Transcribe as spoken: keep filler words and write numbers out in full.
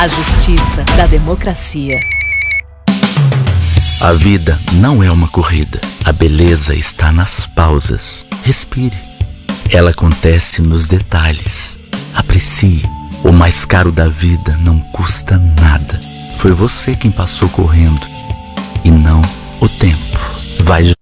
A justiça da democracia. A vida não é uma corrida. A beleza está nas pausas. Respire. Ela acontece nos detalhes. Aprecie. O mais caro da vida não custa nada. Foi você quem passou correndo e não o tempo. Vai